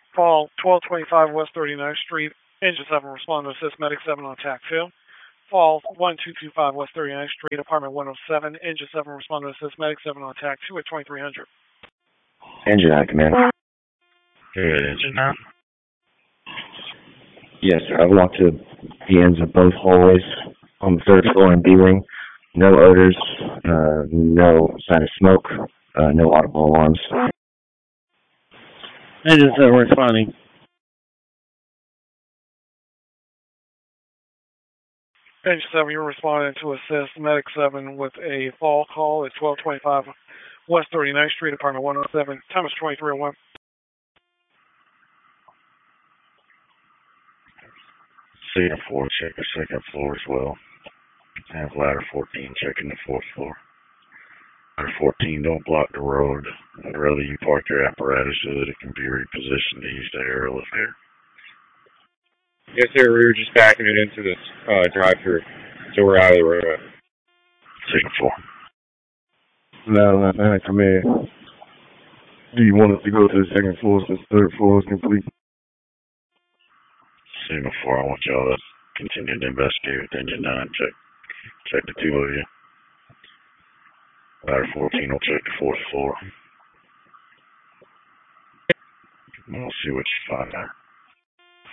Fall 1225 West 39th Street. Engine 7, respond to assist medic 7 on attack 2. Fall 1225 West 39th Street, apartment 107. Engine 7, respond to assist medic 7 on attack 2 at 2300. Engine 9, command. Good, engine 9. Yes, sir. I've walked to the ends of both hallways on the third floor in B-Wing. No odors, no sign of smoke, no audible alarms. Engine 7 responding. Engine 7, you're responding to assist medic 7 with a fall call at 1225 West 39th Street, apartment 107. Time is 2301. Cedar 4, check the second floor as well. Have ladder 14 checking the fourth floor. Ladder 14, don't block the road. I'd rather you park your apparatus so that it can be repositioned to use the air elevator. Yes, sir. We were just backing it into this drive-through, so we're out of the road. Cedar 4. No, command. Do you want us to go to the second floor since the third floor is complete? Cedar 4, I want y'all to continue to investigate with engine 9. Check the two of you. Ladder 14 will check the fourth floor. We'll see what you find there.